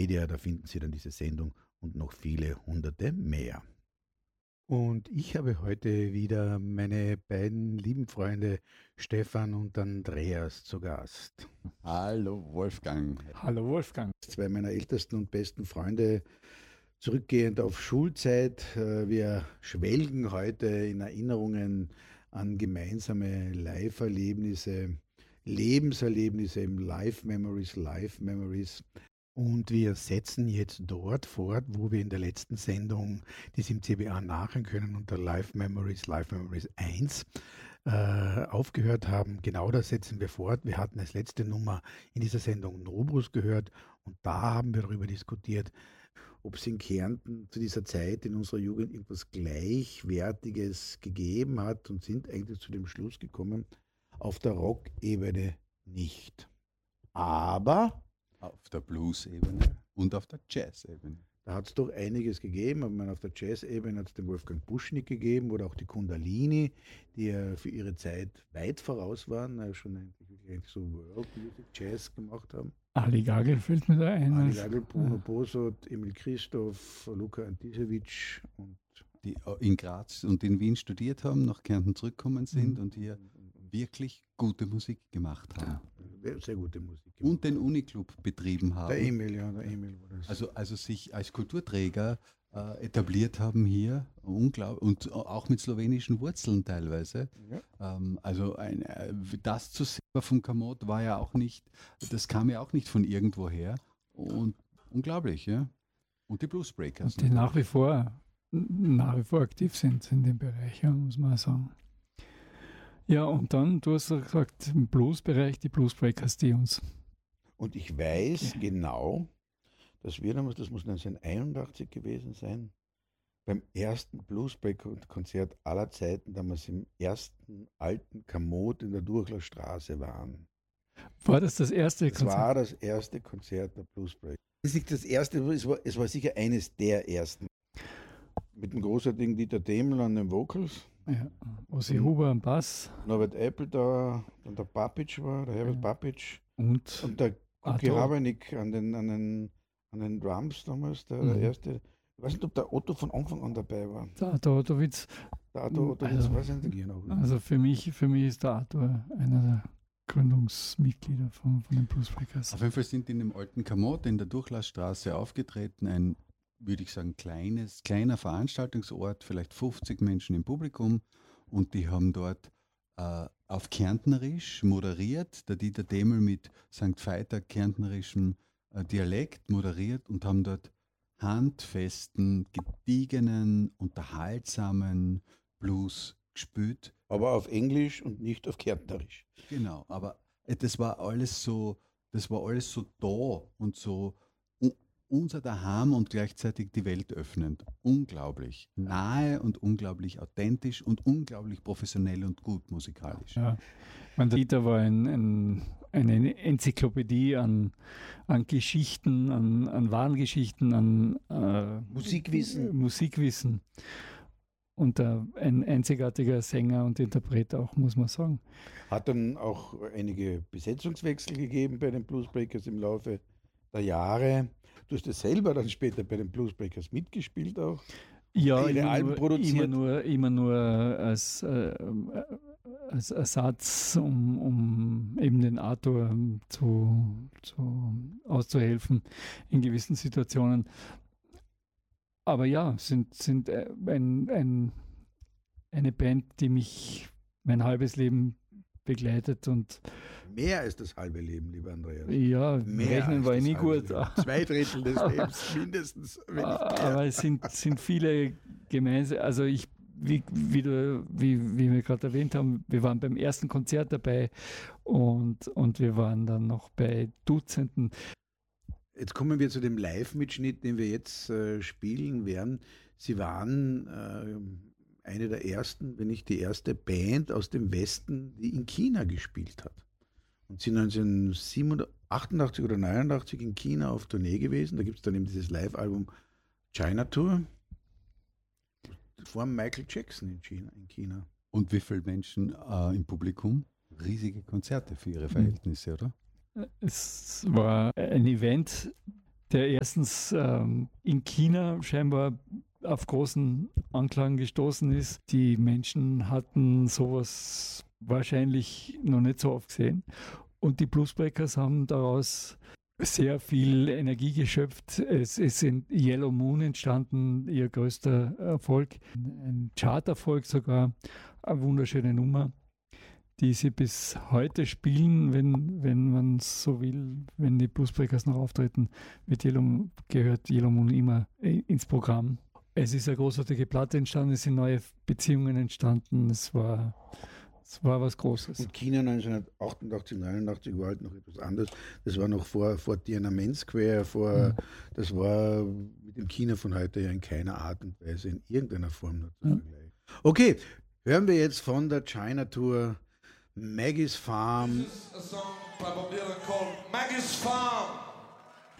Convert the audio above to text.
Media, da finden Sie dann diese Sendung und noch viele hunderte mehr. Und ich habe heute wieder meine beiden lieben Freunde Stefan und Andreas zu Gast. Hallo Wolfgang. Hallo Wolfgang. Zwei meiner ältesten und besten Freunde, zurückgehend auf Schulzeit. Wir schwelgen heute in Erinnerungen an gemeinsame Live-Erlebnisse, Lebenserlebnisse im Live-Memories. Und wir setzen jetzt dort fort, wo wir in der letzten Sendung, die Sie im CBA nachhören können, unter Live Memories 1 aufgehört haben. Genau das setzen wir fort. Wir hatten als letzte Nummer in dieser Sendung Nobrus gehört und da haben wir darüber diskutiert, ob es in Kärnten zu dieser Zeit in unserer Jugend etwas Gleichwertiges gegeben hat und sind eigentlich zu dem Schluss gekommen, auf der Rock-Ebene nicht. Aber auf der Blues-Ebene und auf der Jazz-Ebene. Da hat es doch einiges gegeben. Ich meine, auf der Jazz-Ebene hat es den Wolfgang Buschnick gegeben oder auch die Kundalini, die ja für ihre Zeit weit voraus waren, schon eigentlich so World Music Jazz gemacht haben. Ali Gagel fällt mir da ein. Ali Gagel, Bruno Bosot, Emil Christoph, Luka Antisevic und die in Graz und in Wien studiert haben, nach Kärnten zurückgekommen sind und hier wirklich gute Musik gemacht haben. Ja, sehr gute Musik. Und den Uniclub betrieben haben. Der Emil war das. Also sich als Kulturträger etabliert haben hier, unglaublich, und auch mit slowenischen Wurzeln teilweise. Ja. Das zu sehen vom Kamot war ja auch nicht, das kam ja auch nicht von irgendwoher. Und unglaublich, ja. Und die Bluesbreakers. Und die nach wie vor aktiv sind in dem Bereich, ja, muss man sagen. Ja, und dann, du hast gesagt, im Bluesbereich, die Bluesbreakers, die uns. Und ich weiß genau, dass wir damals, das muss 1981 gewesen sein, beim ersten Bluesbreaker-Konzert aller Zeiten, damals im ersten alten Kamot in der Durchlerstraße waren. War das erste Konzert? Das war das erste Konzert der Bluesbreaker. Das ist nicht das erste, es war sicher eines der ersten. Mit dem großartigen Dieter Demel an den Vocals. Ja, Ossi Huber am Bass. Norbert Eppel dann der Papic war, der Herbert Papic. Und der Kuki Rabenik an den Drums damals, der erste. Ich weiß nicht, ob der Otto von Anfang an dabei war. Der Arthur Ottowitz. Der Arthur Ottowitz, weiß ich nicht genau. Also für mich ist der Arthur einer der Gründungsmitglieder von den Bluesbreakers. Auf jeden Fall sind in dem alten Kamot in der Durchlassstraße aufgetreten, ein, würde ich sagen, kleiner Veranstaltungsort, vielleicht 50 Menschen im Publikum, und die haben dort auf Kärntnerisch moderiert, der Dieter Demel mit St. Veiter kärntnerischem Dialekt moderiert und haben dort handfesten, gediegenen, unterhaltsamen Blues gespielt. Aber auf Englisch und nicht auf Kärntnerisch. Genau, aber das war alles so da und so unser Daheim und gleichzeitig die Welt öffnend. Unglaublich nahe und unglaublich authentisch und unglaublich professionell und gut musikalisch. Ja, der Dieter war eine Enzyklopädie an Geschichten, an wahren Geschichten, an Musikwissen. Und ein einzigartiger Sänger und Interpret auch, muss man sagen. Hat dann auch einige Besetzungswechsel gegeben bei den Bluesbreakers im Laufe der Jahre. Du hast ja selber dann später bei den Bluesbreakers mitgespielt auch. Ja, immer nur als Ersatz, um eben den Arthur auszuhelfen in gewissen Situationen. Aber ja, sind eine Band, die mich mein halbes Leben begleitet und mehr als das halbe Leben, lieber Andreas. Ja, mehr rechnen war ich nie gut. 2 Drittel des Lebens mindestens. Aber es sind viele gemeinsam, also wie wir gerade erwähnt haben, wir waren beim ersten Konzert dabei und wir waren dann noch bei Dutzenden. Jetzt kommen wir zu dem Live-Mitschnitt, den wir jetzt spielen werden. Sie waren eine der ersten, wenn nicht die erste Band aus dem Westen, die in China gespielt hat. Und sind 1988 oder 89 in China auf Tournee gewesen. Da gibt es dann eben dieses Live-Album China Tour. Vor Michael Jackson in China. Und wie viele Menschen im Publikum? Riesige Konzerte für ihre Verhältnisse, oder? Es war ein Event, der erstens in China scheinbar auf großen Anklang gestoßen ist. Die Menschen hatten sowas wahrscheinlich noch nicht so oft gesehen. Und die Bluesbreakers haben daraus sehr viel Energie geschöpft. Es ist in Yellow Moon entstanden, ihr größter Erfolg, ein Charterfolg sogar, eine wunderschöne Nummer, die sie bis heute spielen, wenn man so will, wenn die Bluesbreakers noch auftreten, gehört Yellow Moon immer ins Programm. Es ist eine großartige Platte entstanden, es sind neue Beziehungen entstanden, es war was Großes. Und China 1988, 89 war halt noch etwas anderes. Das war noch vor Tiananmen Square, das war mit dem China von heute ja in keiner Art und Weise in irgendeiner Form noch zu vergleichen. Okay, hören wir jetzt von der China Tour Maggie's Farm. This is a song by Bob Dylan called Maggie's Farm.